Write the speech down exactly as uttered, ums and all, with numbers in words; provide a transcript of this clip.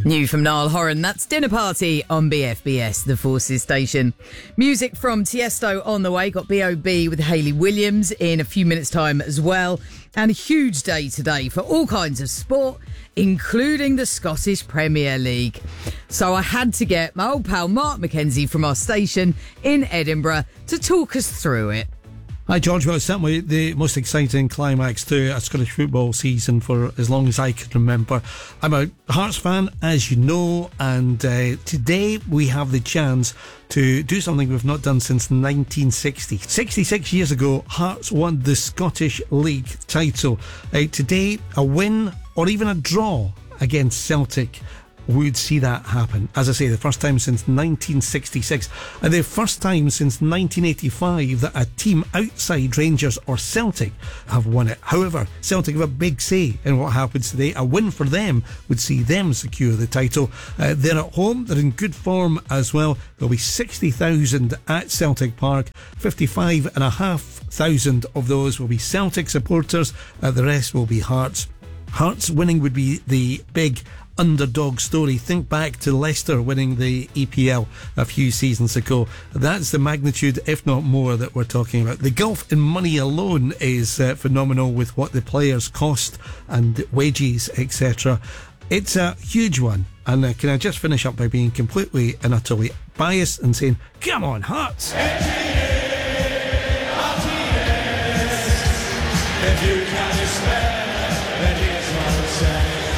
New from Niall Horan, that's Dinner Party on B F B S, the Forces station. Music from Tiesto on the way. Got B O B with Hayley Williams in a few minutes' time as well. And a huge day today for all kinds of sport, including the Scottish Premier League. So I had to get my old pal Mark McKenzie from our station in Edinburgh to talk us through it. Hi George, well it's certainly the most exciting climax to a Scottish football season for as long as I can remember. I'm a Hearts fan, as you know, and uh, today we have the chance to do something we've not done since nineteen sixty. sixty-six years ago, Hearts won the Scottish League title. Uh, today, a win or even a draw against Celtic would see that happen. As I say, the first time since nineteen sixty-six, and the first time since nineteen eighty-five that a team outside Rangers or Celtic have won it. However, Celtic have a big say in what happens today. A win for them would see them secure the title. Uh, they're at home, they're in good form as well. There'll be sixty thousand at Celtic Park. fifty-five thousand five hundred of those will be Celtic supporters, uh, the rest will be Hearts. Hearts winning would be the big underdog story. Think back to Leicester winning the E P L a few seasons ago. That's the magnitude, if not more, that we're talking about. The gulf in money alone is uh, phenomenal with what the players cost and wages, et cetera. It's a huge one. And uh, can I just finish up by being completely and utterly biased and saying, come on, Hearts!